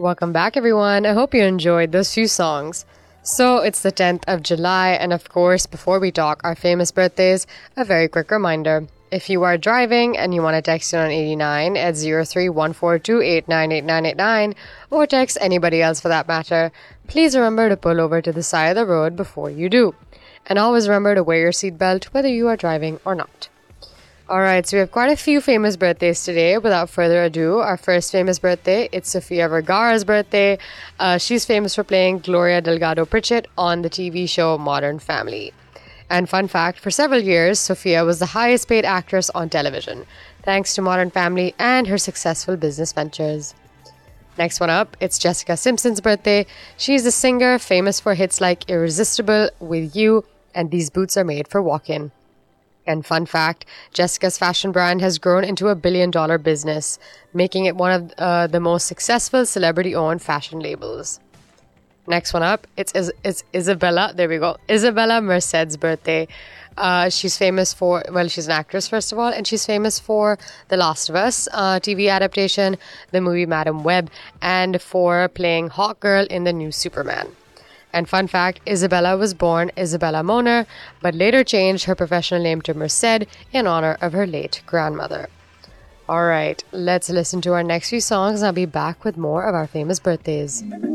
Welcome back, everyone. I hope you enjoyed those few songs. So, it's the 10th of July, and of course, before we talk our famous birthdays, a very quick reminder. If you are driving and you want to text in on 89 at 0314289889 or text anybody else for that matter, please remember to pull over to the side of the road before you do. And always remember to wear your seatbelt whether you are driving or not. Alright, so we have quite a few famous birthdays today. Without further ado, our first famous birthday, it's Sofia Vergara's birthday. She's famous for playing Gloria Delgado Pritchett on the TV show Modern Family. And fun fact, for several years, Sofia was the highest paid actress on television, thanks to Modern Family and her successful business ventures. Next one up, it's Jessica Simpson's birthday. She's a singer famous for hits like Irresistible, With You, and These Boots Are Made for Walking. And fun fact, Jessica's fashion brand has grown into $1 billion business, making it one of the most successful celebrity-owned fashion labels. Next one up, it's Isabella. There we go. Isabella Merced's birthday. She's famous for, well, she's an actress, first of all, and she's famous for The Last of Us TV adaptation, the movie Madam Web, and for playing Hawkgirl in the new Superman. And fun fact, Isabella was born Isabella Moner, but later changed her professional name to Merced in honor of her late grandmother. Alright, let's listen to our next few songs and I'll be back with more of our famous birthdays.